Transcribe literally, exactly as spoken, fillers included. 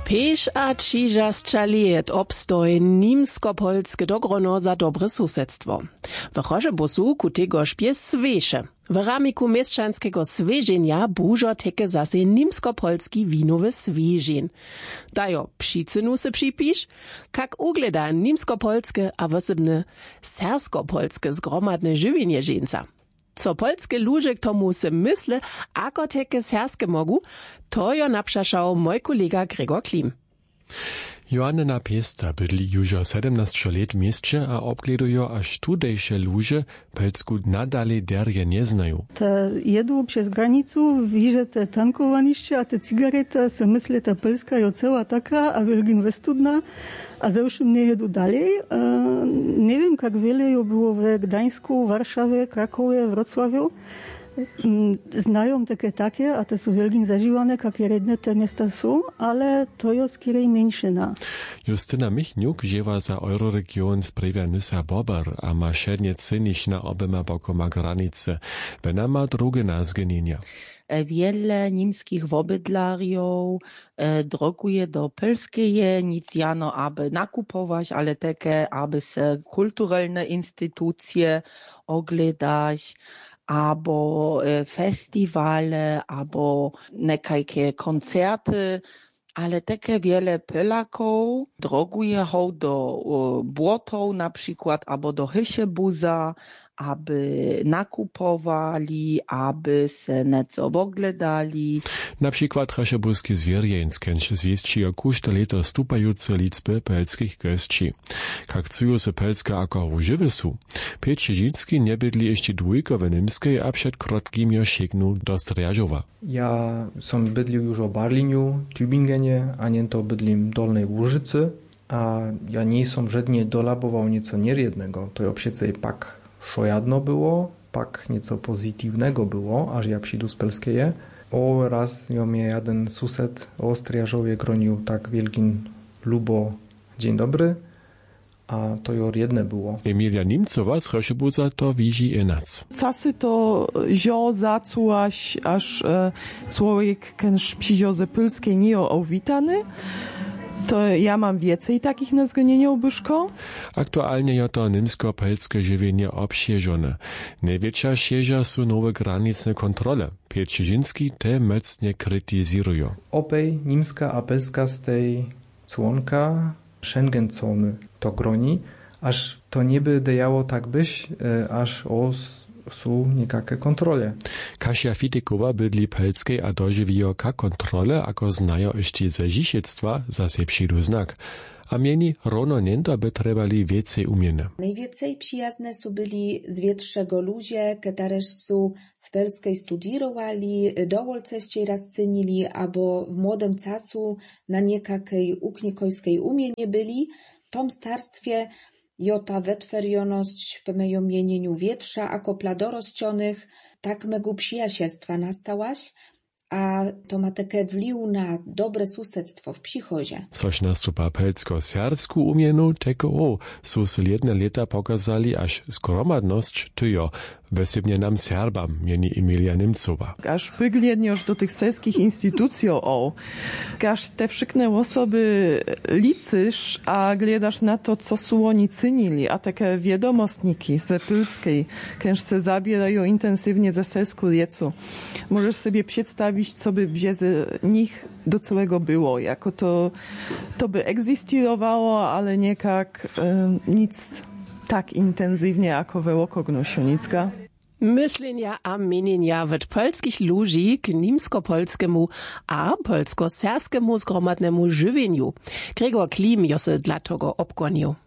Pěš a třižasća let obstoj nimsko-polske dogrono za dobre susedstwo. W Chorzebusu ku tego szpies swiesze. W ramiku mieszczanskiego swieżenia bużo teke zase nimsko-polski winowy swieżin. Dajo przycynu se przypisz, kak ugleda nimsko-polskie a wosebne sersko-polskie zgromadne żywienie żeńca. Co polskie ludzie k tomu se mysle, ako teke serskie mogu, to jo naprzaszał mój kolega Gregor Klim. Joanna Pesta bydli już siedemnaście lat w mieście, a obgledują aż tudejsze ludzie polsku nadal derje nie znają. Te jedą przez granicę, widzę te tankowaniście, a te cigarety, se myślę, ta polska jest cała taka, a wielgin westudna, a zewszym nie jedą dalej. E, nie wiem, jak wiele jo było w Gdańsku, Warszawie, Krakowie, Wrocławiu. Znają takie takie, a te są wielgin zażywane, jakie redne te miasta są, ale to jest kierej mniejszyna. Justyna Michniuk żywa za Euroregion sprawia Nysa Bober, a ma średnie cynić na obema bokoma granice. Wena ma drugie nazgenienia. Wiele niemskich wobydlariów e, droguje do Polskeje, nic jano, aby nakupować, ale takie, aby se kulturalne instytucje oglądać, albo festiwale, albo nekajkie koncerty, ale takie wiele Polaków droguje do Błotów na przykład, albo do Hyszebuza, aby nakupowali, aby se nieco oglądali. Na przykład Hyszebuski Zwierjenskenś zwieściło kuszte leto stupające liczby polskich gości. Jak chcą se Polska jako używy są. Piotr Cieżyński nie bydli jeszcze dwójko w Niemskiej, a przed krótkim jo sięgnął do Strjażowa. Ja som bydlił już o Barliniu, Tübingenie, a nie to bydlim Dolnej Łużycy, a ja nie som żadnie dolabował nieco niejednego. To obsiece pak szojadno było, pak nieco pozytywnego było, aż ja przyjdu z Polskeje. O raz jo mnie jeden sused o Strjażowie gronił tak wielkin lubo dzień dobry, a to jo jedne było. Emilia Nimcowa z Hyszebuza to widzi inac. Czasy to zio zacułaś, aż e, człowiek kenż przyjdzie ze Polskiej nie owitany. To ja mam więcej takich na zgonieniu Byszko? Aktualnie jest to niemsko-polskie żywienie obsieżone. Największa sieża są nowe graniczne kontrole. Piotr Cieżyński te mocnie krytyzują. Opej niemska a polska z tej członka Schengen-zony to groni, aż to nie by dejało tak być, aż o są niekake kontrole. Kasia Fitikowa bydli polskiej a dożywiło ka kontrole, ako znają jeszcze ze zisiectwa, zase przyjdu znak. A mieni rono niento by trebali więcej umienne. Najwięcej przyjazne są byli z wietrzego ludzie, które są w Polskiej studierowali, dowolceście raz cenili, albo w młodym czasu na niekakiej uknikojskiej umienie byli. W tom starstwie jota wetwerioność w moim mienieniu wietrza, ako pladoroscionych, tak megu przyjacielstwa nastałaś, a to ma takie wliw na dobre susedstwo w przychodzie. Coś nastupa polsko-serbsku umienu, tego o, są sledne lata pokazali, aż zgromadność tyjo, wesybnie nam Serbam, mieni Emilia Nimcowa. Aż pyglednie już do tych serskich instytucji, o, aż te wszystkie osoby licysz, a gledasz na to, co są oni cynili, a takie wiadomostniki ze Polskiej, kęż se zabierają intensywnie ze sersku liecu. Możesz sobie przedstawić, co by bzie nich do całego było, jako to, to by egzystowało, ale nie jak e, nic tak intensywnie, jako we Łokognosionicka. Myślenia a mienienia w polskich ludzi k nimsko-polskiemu a polsko-serskiemu zgromadnemu żywieniu. Gregor Klim jo se dla tego obgonił.